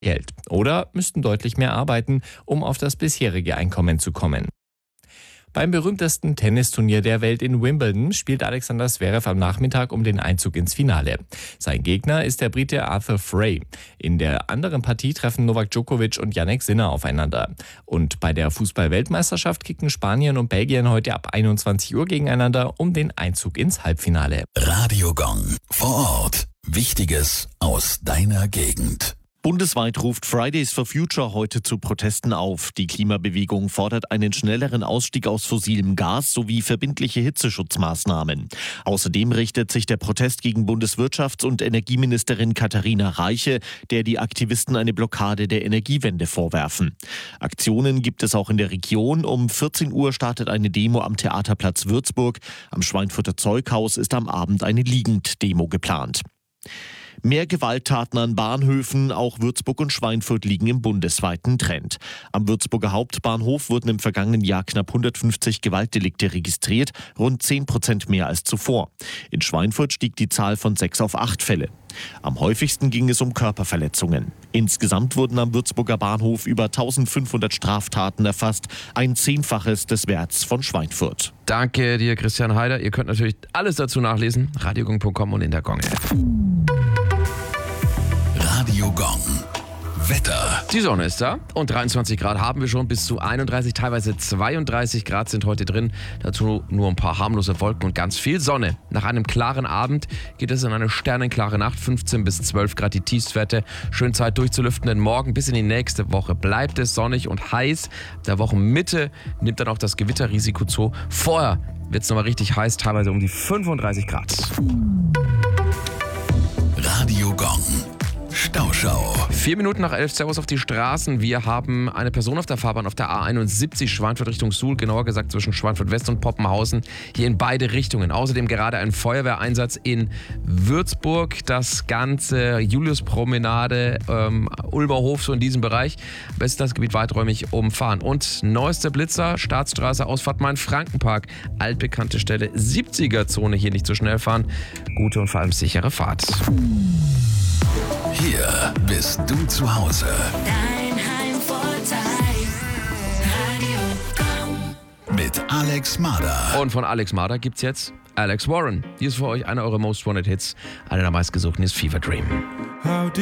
Geld oder müssten deutlich mehr arbeiten, um auf das bisherige Einkommen zu kommen. Beim berühmtesten Tennisturnier der Welt in Wimbledon spielt Alexander Zverev am Nachmittag um den Einzug ins Finale. Sein Gegner ist der Brite Arthur Fray. In der anderen Partie treffen Novak Djokovic und Jannik Sinner aufeinander. Und bei der Fußball-Weltmeisterschaft kicken Spanien und Belgien heute ab 21 Uhr gegeneinander um den Einzug ins Halbfinale. Radio Gong. Vor Ort. Wichtiges aus deiner Gegend. Bundesweit ruft Fridays for Future heute zu Protesten auf. Die Klimabewegung fordert einen schnelleren Ausstieg aus fossilem Gas sowie verbindliche Hitzeschutzmaßnahmen. Außerdem richtet sich der Protest gegen Bundeswirtschafts- und Energieministerin Katharina Reiche, der die Aktivisten eine Blockade der Energiewende vorwerfen. Aktionen gibt es auch in der Region. Um 14 Uhr startet eine Demo am Theaterplatz Würzburg. Am Schweinfurter Zeughaus ist am Abend eine Liegenddemo geplant. Mehr Gewalttaten an Bahnhöfen, auch Würzburg und Schweinfurt liegen im bundesweiten Trend. Am Würzburger Hauptbahnhof wurden im vergangenen Jahr knapp 150 Gewaltdelikte registriert, rund 10% mehr als zuvor. In Schweinfurt stieg die Zahl von 6 auf 8 Fälle. Am häufigsten ging es um Körperverletzungen. Insgesamt wurden am Würzburger Bahnhof über 1500 Straftaten erfasst, ein Zehnfaches des Werts von Schweinfurt. Danke dir, Christian Heider. Ihr könnt natürlich alles dazu nachlesen, radiogong.com und in der Gong-App. Radio Gong. Wetter. Die Sonne ist da und 23 Grad haben wir schon, bis zu 31, teilweise 32 Grad sind heute drin. Dazu nur ein paar harmlose Wolken und ganz viel Sonne. Nach einem klaren Abend geht es in eine sternenklare Nacht, 15 bis 12 Grad die Tiefstwerte. Schön Zeit durchzulüften, denn morgen bis in die nächste Woche bleibt es sonnig und heiß. Der Wochenmitte nimmt dann auch das Gewitterrisiko zu. Vorher wird es nochmal richtig heiß, teilweise um die 35 Grad. Radio Gong. Stauschau. 4 Minuten nach 11, Servus auf die Straßen. Wir haben eine Person auf der Fahrbahn auf der A71 Schweinfurt Richtung Suhl, genauer gesagt zwischen Schweinfurt West und Poppenhausen, hier in beide Richtungen. Außerdem gerade ein Feuerwehreinsatz in Würzburg. Das Ganze Juliuspromenade, Ulmerhof, so in diesem Bereich. Am besten das Gebiet weiträumig umfahren. Und neueste Blitzer, Staatsstraße, Ausfahrt Main-Frankenpark. Altbekannte Stelle, 70er-Zone, hier nicht so schnell fahren. Gute und vor allem sichere Fahrt. Hier bist du zu Hause. Dein Heimvorteil. Radio Gong. Mit Alex Marder. Und von Alex Marder gibt's jetzt Alex Warren. Hier ist für euch einer eurer Most Wanted Hits. Einer der meistgesuchten ist Fever Dream.